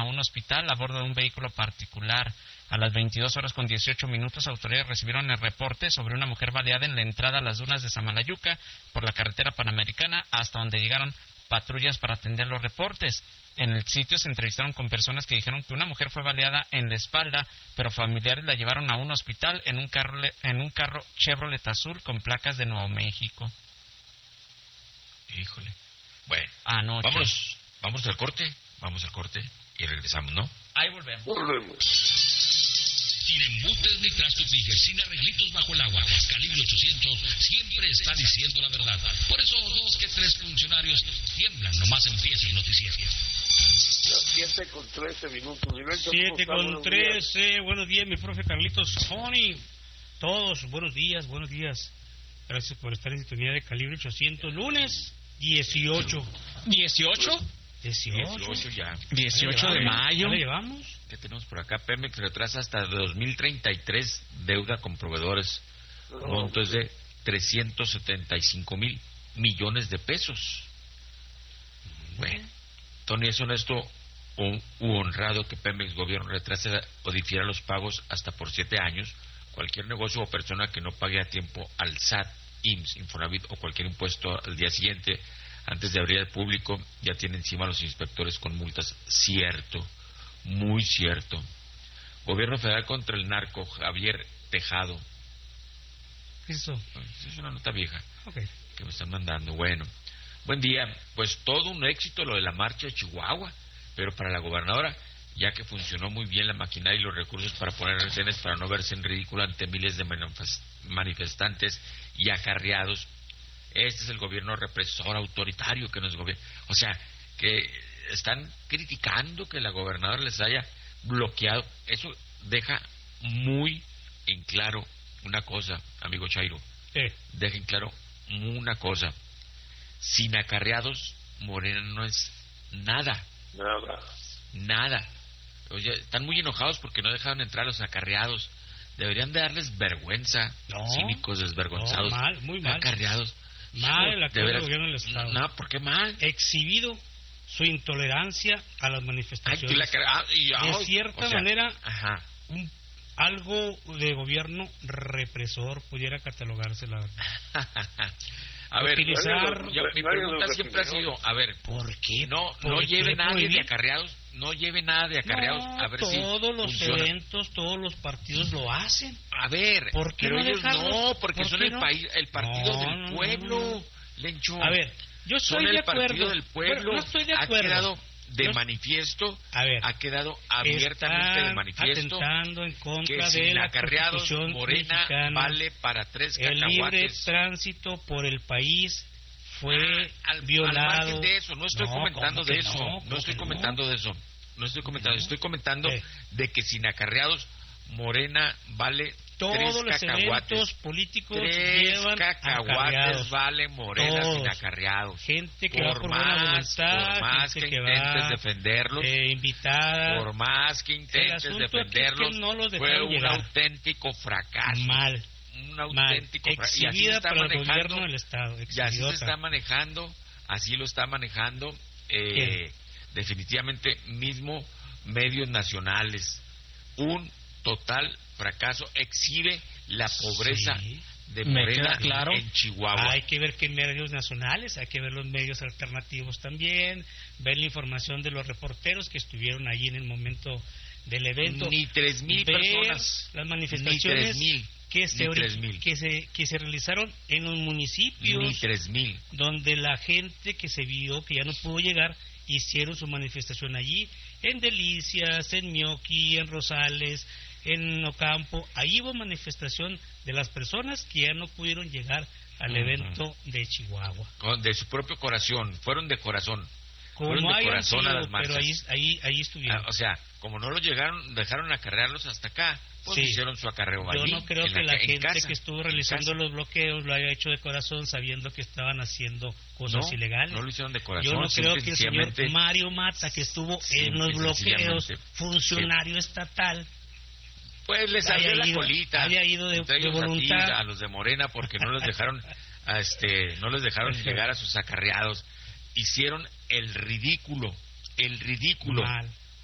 un hospital a bordo de un vehículo particular. A las 22:18 autoridades recibieron el reporte sobre una mujer baleada en la entrada a las dunas de Samalayuca por la carretera panamericana, hasta donde llegaron patrullas para atender los reportes. En el sitio se entrevistaron con personas que dijeron que una mujer fue baleada en la espalda, pero familiares la llevaron a un hospital en un carro Chevrolet azul con placas de Nuevo México. Híjole. Bueno, Anoche. vamos al corte y regresamos, ¿no? Ahí volvemos. Sin embutes ni trastos ni sin arreglitos bajo el agua. Calibre 800 siempre está diciendo la verdad. Por eso 2 que 3 funcionarios tiemblan nomás empieza el noticiero. 7:13. 7:13. Buenos días, mi profe Carlitos Sony. Todos, buenos días. Gracias por estar en sintonía de Calibre 800. Lunes 18. ¿18? 18 ya. 18 de mayo. ¿Ya le llevamos? ¿Qué tenemos por acá? Pemex retrasa hasta 2033 deuda con proveedores. Monto es de 375,000 millones de pesos. Bueno, Tony, ¿es honesto u honrado que Pemex gobierno retrase o difiera los pagos hasta por 7 años? Cualquier negocio o persona que no pague a tiempo al SAT, IMSS, Infonavit o cualquier impuesto al día siguiente, antes de abrir al público, ya tiene encima a los inspectores con multas. Cierto, muy cierto. Gobierno federal contra el narco, Javier Tejado. ¿Qué es eso? Es una nota vieja Okay. que me están mandando. Bueno, buen día. Pues todo un éxito lo de la marcha de Chihuahua, pero para la gobernadora, ya que funcionó muy bien la maquinaria y los recursos para poner retenes para no verse en ridículo ante miles de manifestantes y acarreados. Este es el gobierno represor autoritario que nos gobierna. O sea, que están criticando que la gobernadora les haya bloqueado. Eso deja muy en claro una cosa, amigo Chairo. Deja en claro una cosa. Sin acarreados, Morena no es nada. Nada. Oye, están muy enojados porque no dejaron entrar a los acarreados. Deberían de darles vergüenza. No, cínicos, desvergonzados. no, mal, muy mal. Acarreados. Mal el actual veras, gobierno del Estado. No, ¿por qué mal? Exhibido su intolerancia a las manifestaciones. De cierta manera, ajá. Algo de gobierno represor pudiera catalogarse, la verdad. A ver, utilizar... mi pregunta siempre ha sido, a ver, ¿por qué no lleve nadie de acarreados? No lleve nada de acarreados, a ver si todos los funciona. Eventos, todos los partidos lo hacen. A ver, ¿por qué pero no ellos dejarlos? no, porque ¿Por son qué el no? país, el partido del pueblo, Lencho. A ver, yo son estoy de el acuerdo. partido del pueblo. Bueno, no estoy de acuerdo. Ha quedado de manifiesto, ha quedado abiertamente de manifiesto atentando en contra que de sin la acarreados Constitución Morena mexicana. vale para 3 El libre cacahuates. tránsito por el país fue Al violado. margen de eso, no estoy comentando de eso. No estoy comentando de eso. No estoy comentando, estoy comentando de que sin acarreados Morena vale todos los 3 cacahuates. eventos políticos 3 llevan cacahuates acarreados. vale Morena Todos. sin acarreados. Gente que va por buena voluntad, por más gente que va, intentes defenderlos, invitada. por más que intentes defenderlos, es que no los fue dejaron un llegar. auténtico fracaso. Un auténtico fracaso. Exhibida para el gobierno del Estado. Y así se está manejando, así lo está manejando definitivamente mismo medios nacionales. Un total fracaso, exhibe la pobreza de Morena en Chihuahua. Hay que ver qué medios nacionales, hay que ver los medios alternativos también, ver la información de los reporteros que estuvieron allí en el momento del evento. Ni 3,000 personas. Las manifestaciones que se realizaron en los municipios. Ni 3,000. Donde la gente que se vio que ya no pudo llegar, hicieron su manifestación allí, en Delicias, en Mioqui, en Rosales, en Ocampo. Ahí hubo manifestación de las personas que ya no pudieron llegar al evento de Chihuahua. De su propio corazón, fueron de corazón. Como de corazón sido, a las marchas. pero ahí estuvieron. O sea, como no los dejaron acarrearlos hasta acá, pues hicieron su acarreo allí. Yo no creo que la gente que estuvo realizando los bloqueos lo haya hecho de corazón sabiendo que estaban haciendo cosas ilegales. No lo hicieron de corazón. Yo no creo que el señor Mario Mata, que estuvo en los bloqueos, funcionario estatal, pues les salió la colita. Haya ido de voluntad. A los de Morena porque no los dejaron llegar a sus acarreados. Hicieron el ridículo. Mal.